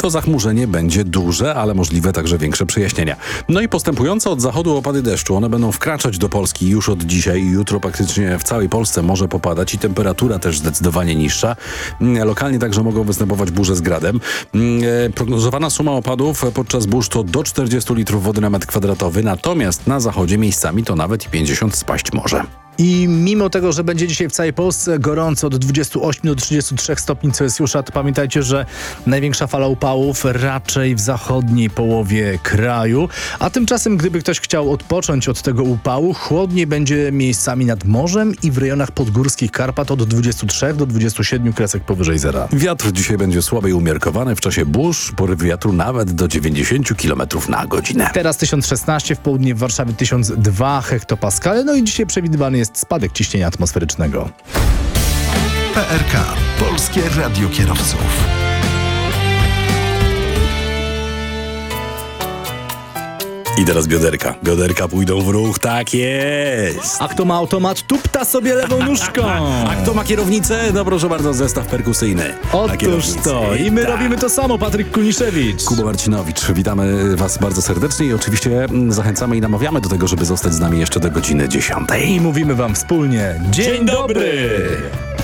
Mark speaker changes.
Speaker 1: tylko zachmurzenie będzie duże, ale możliwe także większe przejaśnienia. No i postępujące od zachodu opady deszczu, one będą wkraczać do Polski już od dzisiaj i jutro praktycznie w całej Polsce może popadać i temperatura też zdecydowanie niższa. Lokalnie także mogą występować burze z gradem. Prognozowana suma opadów podczas burz to do 40 litrów wody na metr kwadratowy, natomiast na zachodzie miejscami to nawet i 50 spaść może.
Speaker 2: I mimo tego, że będzie dzisiaj w całej Polsce gorąco od 28 do 33 stopni Celsjusza, to pamiętajcie, że największa fala upałów raczej w zachodniej połowie kraju. A tymczasem, gdyby ktoś chciał odpocząć od tego upału, chłodniej będzie miejscami nad morzem i w rejonach podgórskich Karpat od 23 do 27 kresek powyżej zera.
Speaker 1: Wiatr dzisiaj będzie słaby i umiarkowany. W czasie burz porywy wiatru nawet do 90 km na godzinę.
Speaker 2: Teraz 1016, w południe w Warszawie 1002 hektopaskale. No i dzisiaj przewidywany jest spadek ciśnienia atmosferycznego.
Speaker 3: PRK. Polskie Radio Kierowców.
Speaker 1: I teraz bioderka. Bioderka pójdą w ruch, tak jest!
Speaker 2: A kto ma automat, tupta sobie lewą nóżką.
Speaker 1: A kto ma kierownicę? No proszę bardzo, zestaw perkusyjny. Na
Speaker 2: Otóż
Speaker 1: kierownicy.
Speaker 2: to. I my
Speaker 1: Tak.
Speaker 2: robimy to samo, Patryk Kuniszewicz.
Speaker 1: Kuba Marcinowicz, witamy Was bardzo serdecznie i oczywiście zachęcamy i namawiamy do tego, żeby zostać z nami jeszcze do godziny 10.
Speaker 2: I mówimy wam wspólnie. Dzień dobry!